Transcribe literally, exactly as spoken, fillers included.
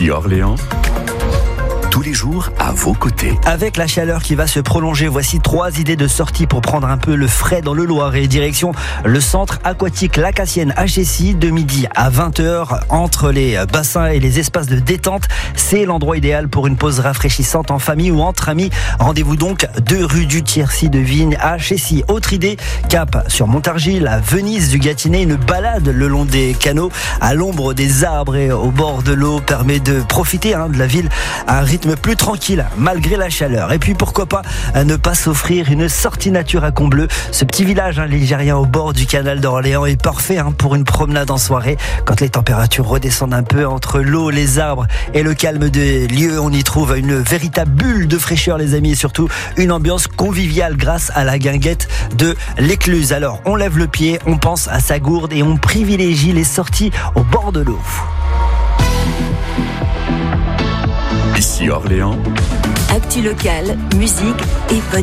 Ici Orléans, tous les jours à vos côtés. Avec la chaleur qui va se prolonger, voici trois idées de sortie pour prendre un peu le frais dans le Loiret. Direction le centre aquatique Lacassienne à Chessy de midi à vingt heures. Entre les bassins et les espaces de détente, c'est l'endroit idéal pour une pause rafraîchissante en famille ou entre amis. Rendez-vous donc deux rue du Tiercy de Vigne à Chessy. Autre idée, cap sur Montargis, à Venise du Gâtinais, une balade le long des canaux à l'ombre des arbres et au bord de l'eau permet de profiter hein, de la ville à un rythme plus tranquille malgré la chaleur. Et puis pourquoi pas ne pas s'offrir une sortie nature à Combleu. Ce petit village hein, ligérien au bord du canal d'Orléans est parfait hein, pour une promenade en soirée. Quand les températures redescendent un peu entre l'eau, les arbres et le calme des lieux, on y trouve une véritable bulle de fraîcheur les amis et surtout une ambiance conviviale grâce à la guinguette de l'Écluse. Alors on lève le pied, on pense à sa gourde et on privilégie les sorties au bord de l'eau. Ici Orléans, actu locale, musique et bonne